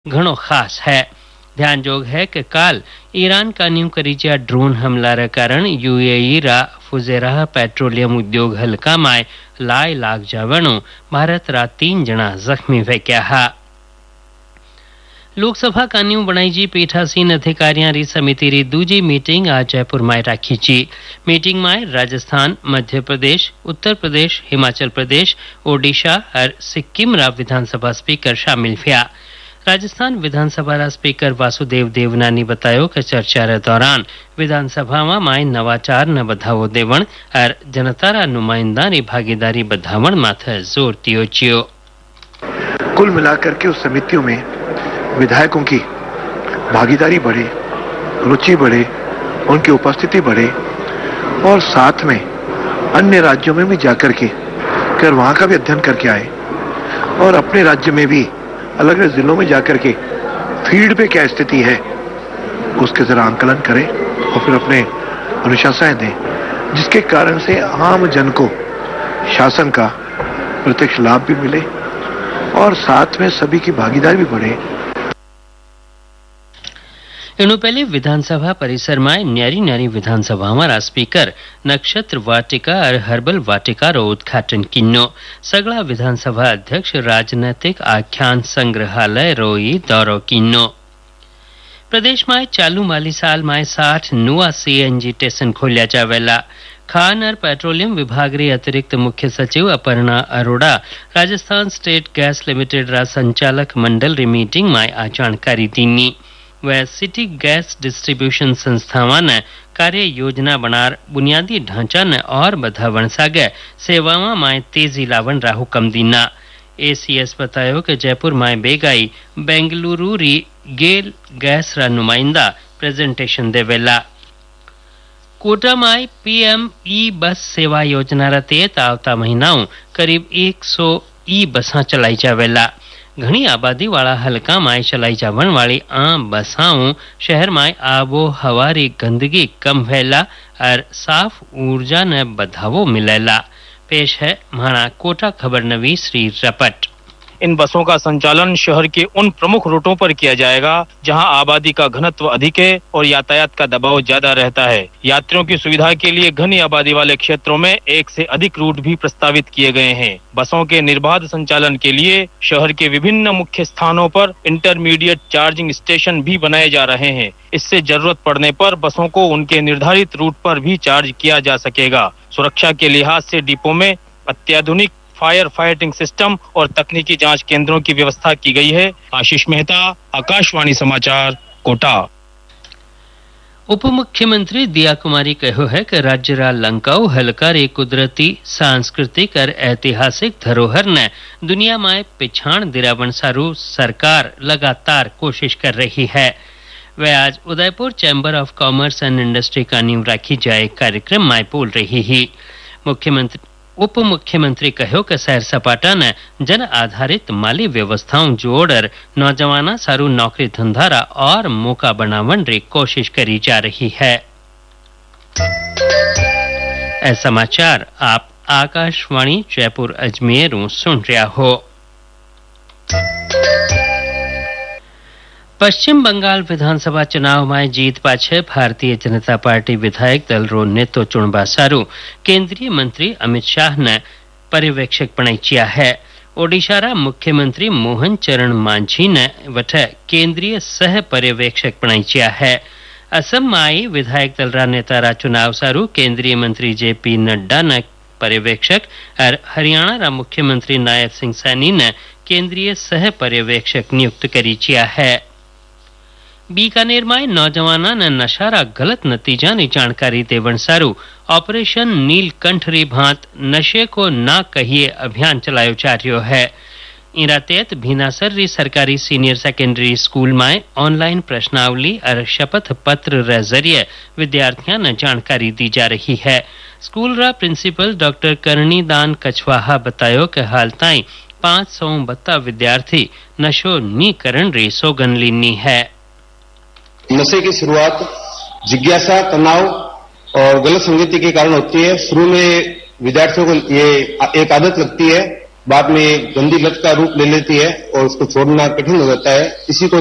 ઘણો ખાસ है। ध्यानजोग है कि काल ईरान कान्यू करीच्या ड्रोन हमलार कारण यूएई रा फुजेराह पेट्रोलियम उद्योग हलका माय लाय लाग जावणो भारत रा 3 जणा जख्मी वेक्या हा। लोकसभा कान्यू बणाईजी पीठासीन अधिकारियां री समिति री दूजी मीटिंग आज जयपुर में राखी ची। मीटिंग में राजस्थान, मध्य प्रदेश, उत्तर प्रदेश, हिमाचल प्रदेश, ओडिशा और सिक्किम रा विधानसभा स्पीकर शामिल हुआ। राजस्थान विधानसभा रा स्पीकर वासुदेव देवनानी बतायो कि चर्चा रे दौरान विधानसभा में नवाचार न बढ़ावो देवण और जनता रा नुमाइंदा री भागीदारी बढ़ावण माथे जोर दियो छियो। कुल मिलाकर के उस समितियों में विधायकों की भागीदारी बढ़े, रुचि बढ़े, उनकी उपस्थिति बढ़े और साथ में अन्य राज्यों में भी जाकर के वहां का भी अध्ययन करके आए और अपने राज्य में भी अलग अलग जिलों में जाकर के फील्ड पे क्या स्थिति है उसके जरा आंकलन करें और फिर अपने अनुशंसाएं दें, जिसके कारण से आम जन को शासन का प्रत्यक्ष लाभ भी मिले और साथ में सभी की भागीदारी भी बढ़े। इनु पहले विधानसभा परिसर में न्यारी न्यारी विधानसभा में स्पीकर नक्षत्र वाटिका और हर्बल वाटिका रो उद्घाटन किन्नो। सगला विधानसभा अध्यक्ष राजनैतिक आख्यान संग्रहालय रोई दौरो किन्नो। प्रदेश में चालू माली साल में 60 नुआ सीएनजी स्टेशन खोलिया जावेला। खान और पेट्रोलियम विभाग री अतिरिक्त मुख्य सचिव Aparna Arora Rajasthan state gas limited रा संचालक मंडल री मीटिंग में आ जानकारी दीनी। वह सिटी गैस डिस्ट्रीब्यूशन संस्थावां ने कार्य योजना बनार बुनियादी ढांचा ने और बढ़ावण सागे सेवाओं में तेजी लावण रा हुकम दीना। एसीएस बतायो कि जयपुर में बेगाई बेंगलुरु री गेल गैस रा नुमाइंदा प्रेजेंटेशन देवेला। कोटा में पीएम ई बस सेवा योजना रा तहत आवता महीनाओं करीब 100 ई बसा चलाई जावेला। घनी आबादी वाला हलका में चलाई जावन वाली आम बसाओं शहर में आबो हवारी गंदगी कम वेला और साफ ऊर्जा ने बढ़ावो मिलेला। पेश है महाना कोटा खबर नवी श्री रपट। इन बसों का संचालन शहर के उन प्रमुख रूटों पर किया जाएगा जहां आबादी का घनत्व अधिक है और यातायात का दबाव ज्यादा रहता है। यात्रियों की सुविधा के लिए घनी आबादी वाले क्षेत्रों में एक से अधिक रूट भी प्रस्तावित किए गए हैं। बसों के निर्बाध संचालन के लिए शहर के विभिन्न मुख्य स्थानों पर इंटरमीडिएट चार्जिंग स्टेशन भी बनाए जा रहे हैं। इससे जरूरत पड़ने पर बसों को उनके निर्धारित रूट पर भी चार्ज किया जा सकेगा। सुरक्षा के लिहाज से डिपो में अत्याधुनिक फायर फाइटिंग सिस्टम और तकनीकी जांच केंद्रों की व्यवस्था की गई है। आशीष मेहता, आकाशवाणी समाचार, कोटा। उप मुख्यमंत्री दिया कुमारी कहो है कि राज्य रा लंकाऊ हलकार एक कुदरती, सांस्कृतिक और ऐतिहासिक धरोहर ने दुनिया में पिछाण दिरावण सारू सरकार लगातार कोशिश कर रही है। वह आज Udaipur chamber of commerce and industry का नींव राखी जाए कार्यक्रम में बोल रही ही। उप मुख्यमंत्री कहो कि सैर सपाटा ने जन आधारित माली व्यवस्थाओं जोड़ नौजवाना सारू नौकरी धंधारा और मौका बनावन री कोशिश करी जा रही है। ऐ समाचार आप आकाशवाणी जयपुर अजमेर सुन रहा हो। पश्चिम बंगाल विधानसभा चुनाव में जीत पाछे भारतीय जनता पार्टी विधायक दल रो नेतो चुनबा सारू केंद्रीय मंत्री अमित शाह ने पर्यवेक्षक बनाईचिया है। ओडिशा रा मुख्यमंत्री मोहन चरण मांझी ने वठे केंद्रीय सह पर्यवेक्षक बनाईचिया है। असम में विधायक दल रा नेता रा चुनाव सारू केंद्रीय मंत्री जेपी नड्डा ने पर्यवेक्षक और हरियाणा रा मुख्यमंत्री नायब सिंह सैनी ने केंद्रीय सह पर्यवेक्षक नियुक्त करीचिया है। बीकानेर में नौजवाना ने नशारा गलत नतीजा की जानकारी देवण सारू ऑपरेशन नीलकंठ री भांत नशे को ना कहिए अभियान चलायो जा रह्यो है। इरा तहत भीनासर री सरकारी सीनियर सेकेंडरी स्कूल में ऑनलाइन प्रश्नावली और शपथ पत्र रे जरिए विद्यार्थियों ने जानकारी दी जा रही है। स्कूल रा प्रिंसिपल डॉक्टर करणी दान कछवाहा बतायो कि हाल ताई 552 विद्यार्थी नशो नी करण री सौगन लीनी है। नशे की शुरुआत जिज्ञासा, तनाव और गलत संगति के कारण होती है। शुरू में विद्यार्थियों को ये एक आदत लगती है बाद में गंदी लत का रूप ले लेती है और उसको छोड़ना कठिन हो जाता है। इसी को